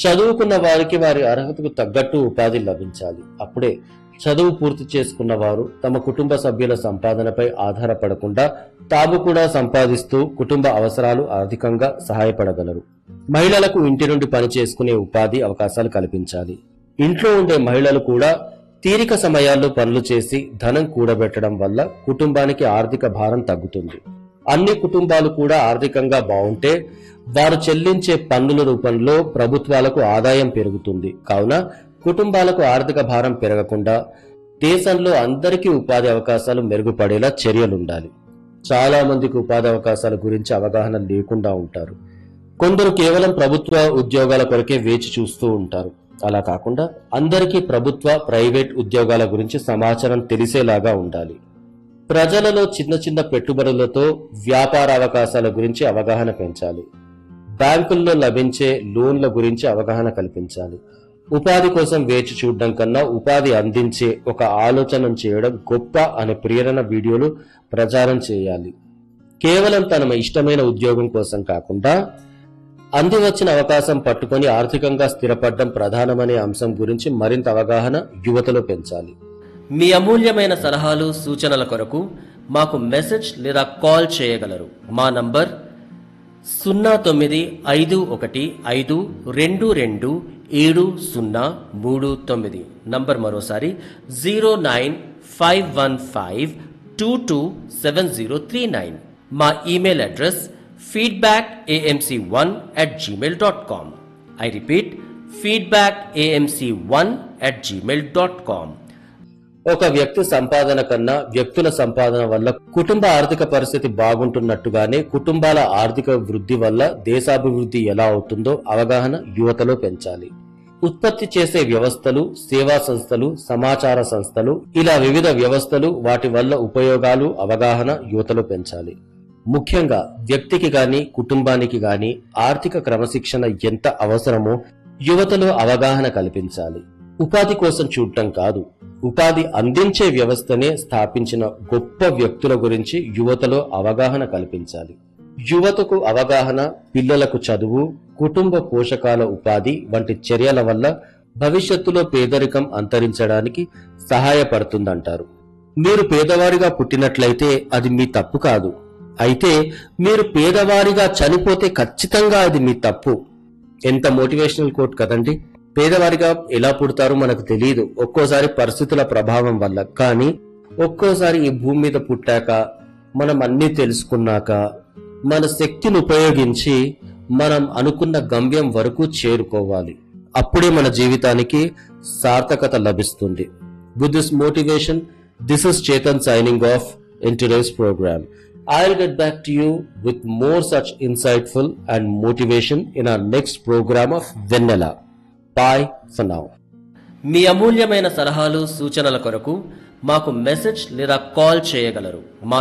చదువుకున్న వారికి వారి అర్హతకు తగ్గట్టు ఉపాధి లభించాలి. అప్పుడే చదువు పూర్తి చేసుకున్న వారు తమ కుటుంబ సభ్యుల సంపాదనపై ఆధారపడకుండా తాము కూడా సంపాదిస్తూ కుటుంబ అవసరాలు ఆర్థికంగా సహాయపడగలరు. మహిళలకు ఇంటి నుండి పని చేసుకునే ఉపాధి అవకాశాలు కల్పించాలి. ఇంట్లో ఉండే మహిళలు కూడా తీరిక సమయాల్లో పనులు చేసి ధనం కూడబెట్టడం వల్ల కుటుంబానికి ఆర్థిక భారం తగ్గుతుంది. అన్ని కుటుంబాలు కూడా ఆర్థికంగా బాగుంటే వారు చెల్లించే పన్నుల రూపంలో ప్రభుత్వాలకు ఆదాయం పెరుగుతుంది. కావున కుటుంబాలకు ఆర్థిక భారం పెరగకుండా దేశంలో అందరికీ ఉపాధి అవకాశాలు మెరుగుపడేలా చర్యలుండాలి. చాలా మందికి ఉపాధి అవకాశాల గురించి అవగాహన లేకుండా ఉంటారు. కొందరు కేవలం ప్రభుత్వ ఉద్యోగాల కొరకే వేచి చూస్తూ ఉంటారు. అలా కాకుండా అందరికీ ప్రభుత్వ, ప్రైవేట్ ఉద్యోగాల గురించి సమాచారం తెలిసేలాగా ఉండాలి. ప్రజలలో చిన్న చిన్న పెట్టుబడులతో వ్యాపార అవకాశాల గురించి అవగాహన పెంచాలి. బ్యాంకుల్లో లభించే లోన్ల గురించి అవగాహన కల్పించాలి. ఉపాధి కోసం వేచి చూడడం కన్నా ఉపాధి అందించే ఒక ఆలోచన చేయడం గొప్ప అనే ప్రేరణ వీడియోలు ప్రచారం చేయాలి. కేవలం తన ఇష్టమైన ఉద్యోగం కోసం కాకుండా అందివచ్చిన అవకాశం పట్టుకొని ఆర్థికంగా స్థిరపడడం ప్రధానమనే అంశం గురించి మరింత అవగాహన యువతలో పెంచాలి. మీ అమూల్యమైన సలహాలు, సూచనల కొరకు మాకు మెసేజ్ లేదా కాల్ చేయగలరు. మా నంబర్ 0951522739. నంబర్ మరోసారి 09515227039. మా email address feedbackamc1@gmail.com. I repeat, feedbackamc1@gmail.com. ఒక వ్యక్తి సంపాదన కన్నా వ్యక్తుల సంపాదన వల్ల కుటుంబ ఆర్థిక పరిస్థితి బాగుంటున్నట్టుగానే కుటుంబాల ఆర్థిక వృద్ధి వల్ల దేశాభివృద్ధి ఎలా అవుతుందో అవగాహన యువతలో పెంచాలి. ఉత్పత్తి చేసే వ్యవస్థలు, సేవా సంస్థలు, సమాచార సంస్థలు, ఇలా వివిధ వ్యవస్థలు, వాటి వల్ల ఉపయోగాలు అవగాహన యువతలో పెంచాలి. ముఖ్యంగా వ్యక్తికి గాని కుటుంబానికి గాని ఆర్థిక క్రమశిక్షణ ఎంత అవసరమో యువతలో అవగాహన కల్పించాలి. ఉపాధి కోసం చూడటం కాదు, ఉపాధి అందించే వ్యవస్థనే స్థాపించిన గొప్ప వ్యక్తుల గురించి యువతలో అవగాహన కల్పించాలి. యువతకు అవగాహన, పిల్లలకు చదువు, కుటుంబ పోషకాల ఉపాధి వంటి చర్యల వల్ల భవిష్యత్తులో పేదరికం అంతరించడానికి సహాయపడుతుందంటారు. మీరు పేదవారిగా పుట్టినట్లయితే అది మీ తప్పు కాదు. అయితే మీరు పేదవారిగా చనిపోతే ఖచ్చితంగా అది మీ తప్పు. ఎంత మోటివేషనల్ కోట్ కదండి. పేదవారిగా ఎలా పుడతారో మనకు తెలియదు, ఒక్కోసారి పరిస్థితుల ప్రభావం వల్ల. కానీ ఒక్కోసారి ఈ భూమి మీద పుట్టాక, మనం అన్ని తెలుసుకున్నాక, మన శక్తిని ఉపయోగించి మనం అనుకున్న గమ్యం వరకు చేరుకోవాలి. అప్పుడే మన జీవితానికి సార్థకత లభిస్తుంది. With this motivation, this is Chetan signing off in today's program. I'll get back to you with more such insightful and motivation in our next program of Vennela. Bye for now. మీ అమూల్యమైన సలహాలు, సూచనల కొరకు మాకు message లేదా call చేయగలరు. మా